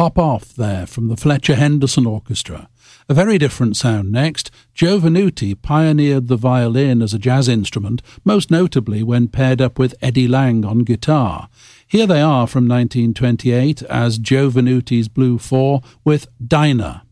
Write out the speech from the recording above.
Hop Off there from the Fletcher Henderson Orchestra. A very different sound next. Joe Venuti pioneered the violin as a jazz instrument, most notably when paired up with Eddie Lang on guitar. Here they are from 1928 as Joe Venuti's Blue Four with Dinah.